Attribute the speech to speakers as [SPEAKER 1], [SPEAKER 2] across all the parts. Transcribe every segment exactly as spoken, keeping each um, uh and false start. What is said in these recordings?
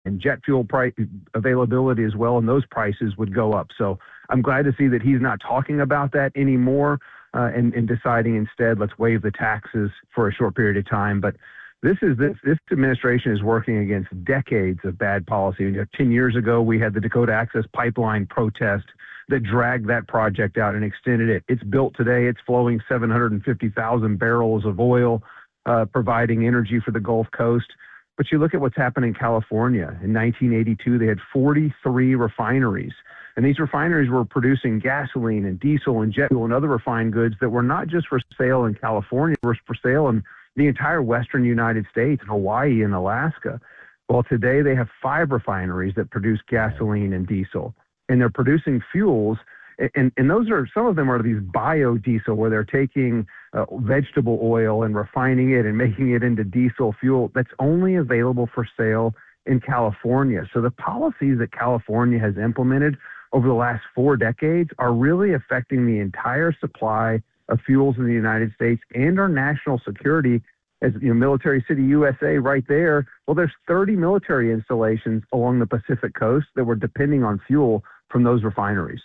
[SPEAKER 1] and jet fuel price availability as well, and those prices would go up. So I'm glad to see that he's not talking about that anymore uh, and, and deciding instead, let's waive the taxes for a short period of time. But this is this this administration is working against decades of bad policy. You know, ten years ago, we had the Dakota Access Pipeline protest that dragged that project out and extended it. It's built today. It's flowing seven hundred fifty thousand barrels of oil, uh, providing energy for the Gulf Coast. But you look at what's happened in California. In nineteen eighty-two, they had forty-three refineries. And these refineries were producing gasoline and diesel and jet fuel and other refined goods that were not just for sale in California, were for sale in the entire western United States, Hawaii and Alaska. Well, today they have five refineries that produce gasoline and diesel, and they're producing fuels. And, and those are, some of them are these biodiesel, where they're taking uh, vegetable oil and refining it and making it into diesel fuel that's only available for sale in California. So the policies that California has implemented over the last four decades are really affecting the entire supply of fuels in the United States and our national security. As you know, Military City, U S A, right there. Well, there's thirty military installations along the Pacific coast that were depending on fuel from those refineries.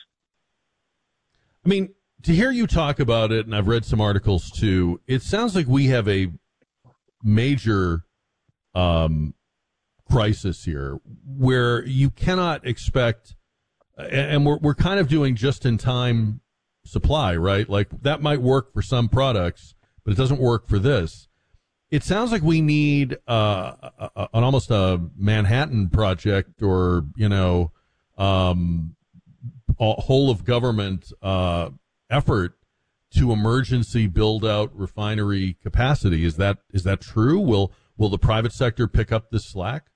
[SPEAKER 2] I mean, to hear you talk about it, and I've read some articles too, it sounds like we have a major um, crisis here where you cannot expect, and we're we're kind of doing just-in-time supply, right? Like that might work for some products, but it doesn't work for this. It sounds like we need uh, a, a, an almost a Manhattan Project, or you know, um, a whole of government uh, effort to emergency build out refinery capacity. Is that is that true? Will will the private sector pick up this slack?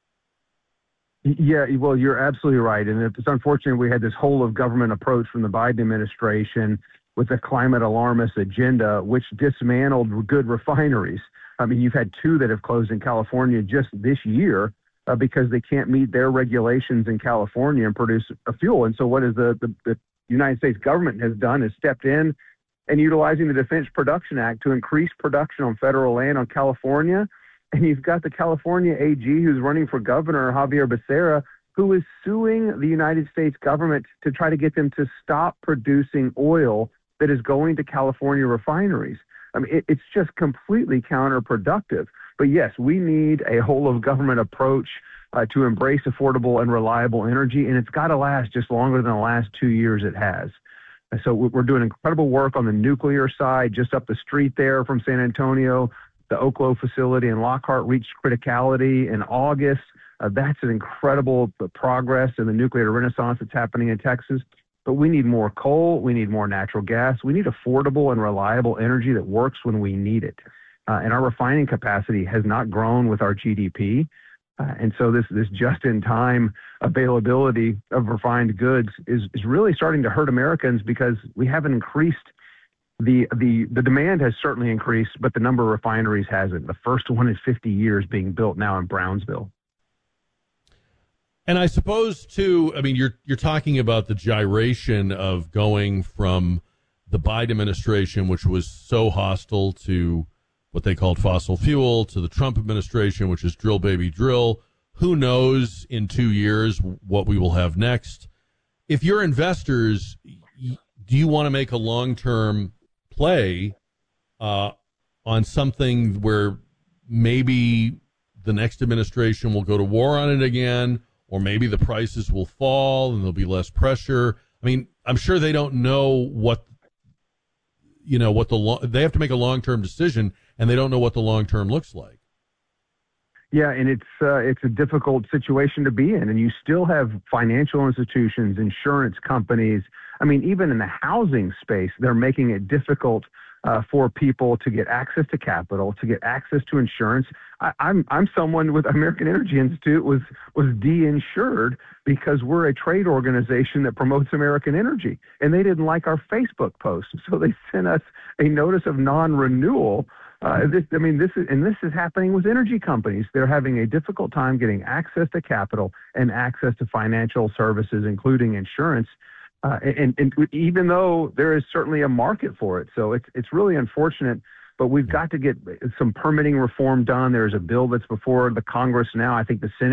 [SPEAKER 1] Yeah, well, you're absolutely right. And it's unfortunate we had this whole of government approach from the Biden administration with a climate alarmist agenda, which dismantled good refineries. I mean, you've had two that have closed in California just this year uh, because they can't meet their regulations in California and produce a fuel. And so what is the, the, the United States government has done is stepped in and utilizing the Defense Production Act to increase production on federal land on California. And you've got the California A G who's running for governor, Javier Becerra, who is suing the United States government to try to get them to stop producing oil that is going to California refineries. I mean, it, it's just completely counterproductive. But yes, we need a whole of government approach uh, to embrace affordable and reliable energy, and it's got to last just longer than the last two years it has. And so we're doing incredible work on the nuclear side, just up the street there from San Antonio. The Oklo facility in Lockhart reached criticality in August. Uh, that's an incredible progress in the nuclear renaissance that's happening in Texas. But we need more coal. We need more natural gas. We need affordable and reliable energy that works when we need it. Uh, and our refining capacity has not grown with our G D P. Uh, and so this, this just-in-time availability of refined goods is, is really starting to hurt Americans because we haven't increased The, the the demand has certainly increased, but the number of refineries hasn't. The first one in fifty years being built now in Brownsville.
[SPEAKER 2] And I suppose, too, I mean, you're you're talking about the gyration of going from the Biden administration, which was so hostile to what they called fossil fuel, to the Trump administration, which is drill, baby, drill. Who knows in two years what we will have next? If you're investors, do you want to make a long-term play uh, on something where maybe the next administration will go to war on it again, or maybe the prices will fall and there'll be less pressure? I mean, I'm sure they don't know what, you know, what the lo- they have to make a long-term decision, and they don't know what the long-term looks like.
[SPEAKER 1] Yeah, and it's uh, it's a difficult situation to be in, and you still have financial institutions, insurance companies. I mean, even in the housing space, they're making it difficult uh, for people to get access to capital, to get access to insurance. I, I'm I'm someone with American Energy Institute was was de-insured because we're a trade organization that promotes American energy, and they didn't like our Facebook post, so they sent us a notice of non-renewal. Uh, this, I mean, this is, and this is happening with energy companies. They're having a difficult time getting access to capital and access to financial services, including insurance. Uh, and, and even though there is certainly a market for it, so it's it's really unfortunate. But we've got to get some permitting reform done. There's a bill that's before the Congress now. I think the Senate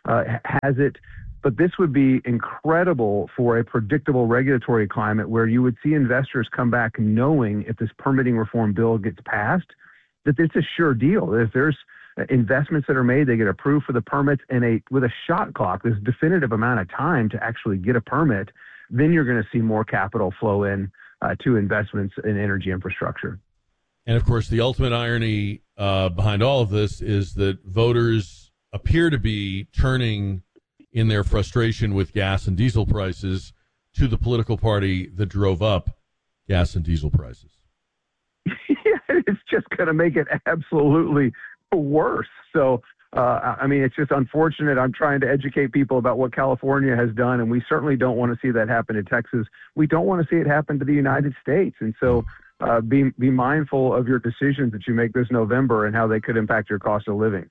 [SPEAKER 1] uh, has it. But this would be incredible for a predictable regulatory climate where you would see investors come back knowing if this permitting reform bill gets passed, that it's a sure deal. If there's investments that are made, they get approved for the permits, and a with a shot clock, this definitive amount of time to actually get a permit, then you're going to see more capital flow in uh, to investments in energy infrastructure.
[SPEAKER 2] And of course, the ultimate irony uh, behind all of this is that voters appear to be turning in their frustration with gas and diesel prices to the political party that drove up gas and diesel prices.
[SPEAKER 1] Yeah, it's just going to make it absolutely worse. So, uh, I mean, it's just unfortunate. I'm trying to educate people about what California has done, and we certainly don't want to see that happen in Texas. We don't want to see it happen to the United States. And so uh, be, be mindful of your decisions that you make this November and how they could impact your cost of living.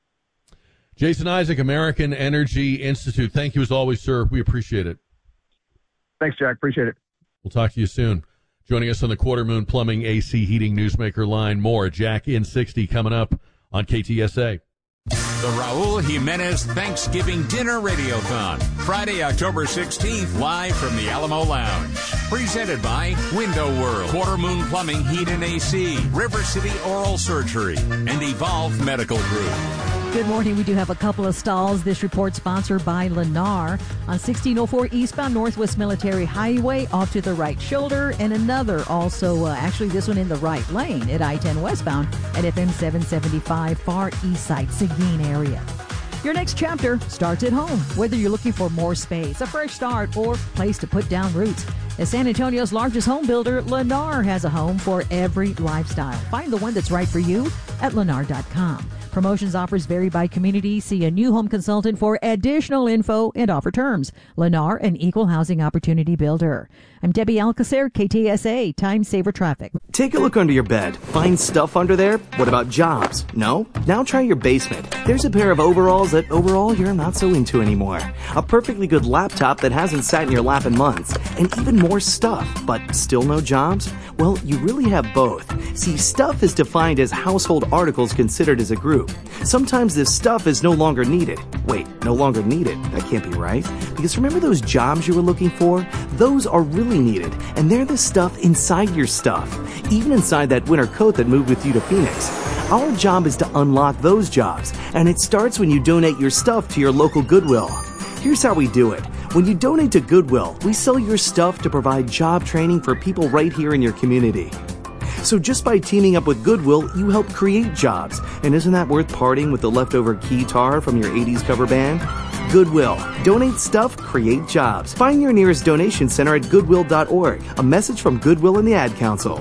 [SPEAKER 2] Jason Isaac, American Energy Institute. Thank you as always, sir. We appreciate it.
[SPEAKER 1] Thanks, Jack. Appreciate it.
[SPEAKER 2] We'll talk to you soon. Joining us on the Quarter Moon Plumbing A C Heating Newsmaker line, more Jack in sixty coming up on K T S A.
[SPEAKER 3] The Raul Jimenez Thanksgiving Dinner Radiothon, Friday, October sixteenth, live from the Alamo Lounge. Presented by Window World, Quarter Moon Plumbing, Heat and A C, River City Oral Surgery, and Evolve Medical Group.
[SPEAKER 4] Good morning. We do have a couple of stalls. This report sponsored by Lennar on sixteen oh four eastbound Northwest Military Highway off to the right shoulder, and another also, uh, actually this one in the right lane at I ten westbound at F M seven seventy-five far east side Seguin area. Your next chapter starts at home. Whether you're looking for more space, a fresh start, or place to put down roots, as San Antonio's largest home builder, Lennar has a home for every lifestyle. Find the one that's right for you at lennar dot com. Promotions offers vary by community. See a new home consultant for additional info and offer terms. Lennar, an equal housing opportunity builder. I'm Debbie Alcacer, K T S A, Time Saver Traffic.
[SPEAKER 5] Take a look under your bed. Find stuff under there? What about jobs? No? Now try your basement. There's a pair of overalls that overall you're not so into anymore. A perfectly good laptop that hasn't sat in your lap in months. And even more stuff, but still no jobs? Well, you really have both. See, stuff is defined as household articles considered as a group. Sometimes this stuff is no longer needed. Wait, no longer needed? That can't be right. Because remember those jobs you were looking for? Those are really needed, and they're the stuff inside your stuff. Even inside that winter coat that moved with you to Phoenix. Our job is to unlock those jobs, and it starts when you donate your stuff to your local Goodwill. Here's how we do it. When you donate to Goodwill, we sell your stuff to provide job training for people right here in your community. So just by teaming up with Goodwill, you help create jobs. And isn't that worth parting with the leftover guitar from your eighties cover band? Goodwill. Donate stuff, create jobs. Find your nearest donation center at goodwill dot org. A message from Goodwill and the Ad Council.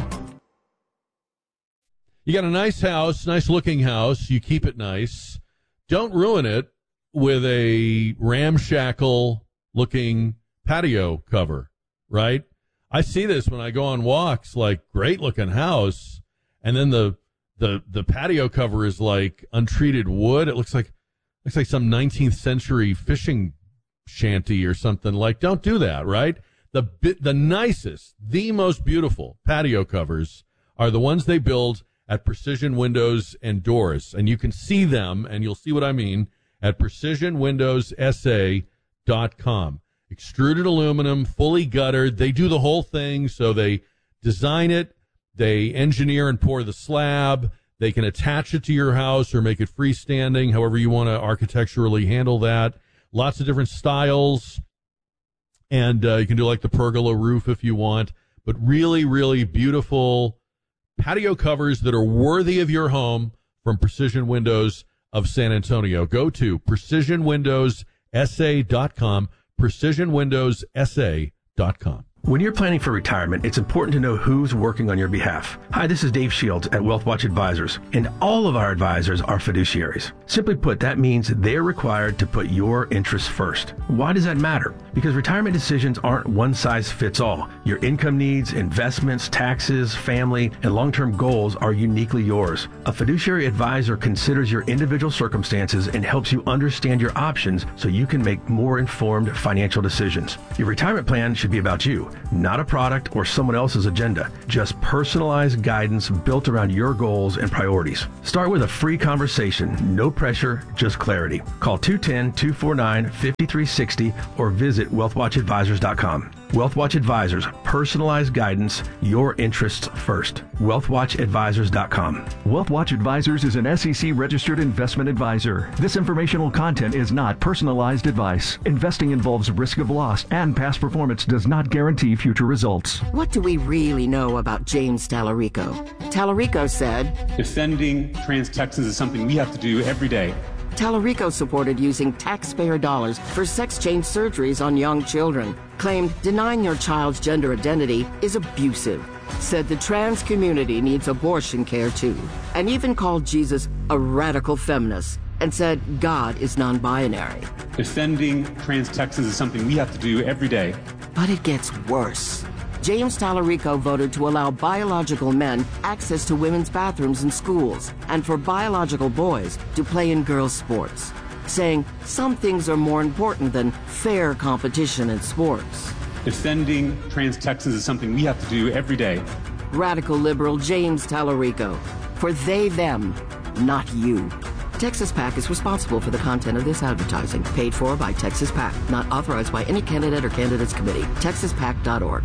[SPEAKER 2] You got a nice house, nice looking house. You keep it nice. Don't ruin it with a ramshackle looking patio cover, right? I see this when I go on walks, like great looking house, and then the the the patio cover is like untreated wood. It looks like looks like some nineteenth century fishing shanty or something. Like, don't do that, right? The the nicest, the most beautiful patio covers are the ones they build at Precision Windows and Doors, and you can see them, and you'll see what I mean at precision windows s a dot com. Extruded aluminum, fully guttered. They do the whole thing, so they design it, they engineer and pour the slab, they can attach it to your house or make it freestanding, however you want to architecturally handle that. Lots of different styles, and uh, you can do like the pergola roof if you want, but really, really beautiful patio covers that are worthy of your home from Precision Windows of San Antonio. Go to precision windows s a dot com. precision windows s a dot com.
[SPEAKER 6] When you're planning for retirement, it's important to know who's working on your behalf. Hi, this is Dave Shields at WealthWatch Advisors, and all of our advisors are fiduciaries. Simply put, that means they're required to put your interests first. Why does that matter? Because retirement decisions aren't one size fits all. Your income needs, investments, taxes, family, and long-term goals are uniquely yours. A fiduciary advisor considers your individual circumstances and helps you understand your options so you can make more informed financial decisions. Your retirement plan should be about you. not a product or someone else's agenda. Just personalized guidance built around your goals and priorities. Start with a free conversation. No pressure, just clarity. Call two one zero, two four nine, five three six zero or visit wealth watch advisors dot com. WealthWatch Advisors, personalized guidance, your interests first. wealth watch advisors dot com.
[SPEAKER 7] WealthWatch Advisors is an S E C registered investment advisor. This informational content is not personalized advice. Investing involves risk of loss, and past performance does not guarantee future results.
[SPEAKER 8] What do we really know about James Tallarico? Tallarico said,
[SPEAKER 9] defending trans Texans is something we have to do every day.
[SPEAKER 8] Tallarico supported using taxpayer dollars for sex change surgeries on young children, claimed denying your child's gender identity is abusive, said the trans community needs abortion care too, and even called Jesus a radical feminist and said God is non-binary.
[SPEAKER 9] Defending trans Texans is something we have to do every day.
[SPEAKER 8] But it gets worse. James Tallarico voted to allow biological men access to women's bathrooms in schools and for biological boys to play in girls' sports, saying some things are more important than fair competition in sports.
[SPEAKER 9] Defending trans Texans is something we have to do every day.
[SPEAKER 8] Radical liberal James Tallarico. For they, them, not you. Texas PAC is responsible for the content of this advertising, paid for by Texas PAC, not authorized by any candidate or candidates committee. texas pac dot org.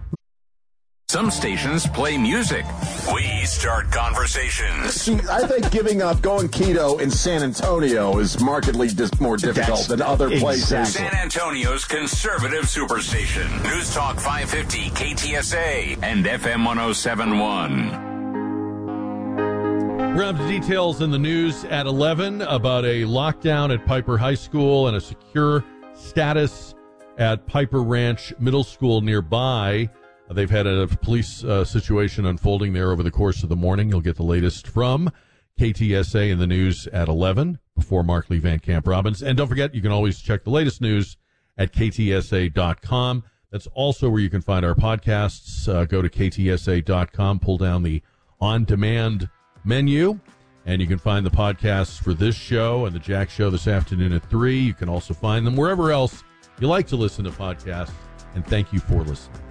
[SPEAKER 3] Some stations play music. We start conversations.
[SPEAKER 10] See, I think giving up going keto in San Antonio is markedly dis- more difficult That's than other places.
[SPEAKER 3] Exactly. San Antonio's conservative superstation. News Talk five fifty K T S A and F M one oh seven point one.
[SPEAKER 2] We're going to have the details in the news at eleven about a lockdown at Piper High School and a secure status at Piper Ranch Middle School nearby. They've had a police uh, situation unfolding there over the course of the morning. You'll get the latest from K T S A in the news at eleven before Mark Lee Van Camp Robbins. And don't forget, you can always check the latest news at K T S A dot com. That's also where you can find our podcasts. Uh, go to K T S A dot com, pull down the on-demand menu, and you can find the podcasts for this show and the Jack Show this afternoon at three. You can also find them wherever else you like to listen to podcasts. And thank you for listening.